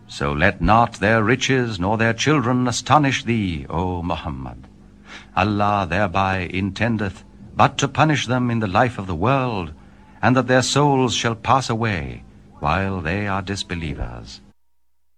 So let not their riches nor their children astonish thee, O Muhammad. Allah thereby intendeth but to punish them in the life of the world, and that their souls shall pass away while they are disbelievers.